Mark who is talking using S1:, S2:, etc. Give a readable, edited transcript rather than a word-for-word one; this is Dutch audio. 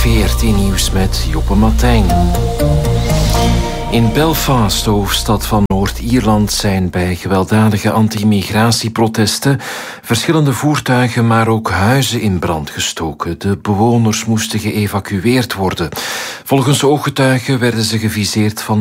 S1: VRT-nieuws met Joppe Martijn. In Belfast, de hoofdstad van Noord-Ierland, zijn bij gewelddadige anti-migratieprotesten verschillende voertuigen, maar ook huizen in brand gestoken. De bewoners moesten geëvacueerd worden. Volgens ooggetuigen werden ze geviseerd van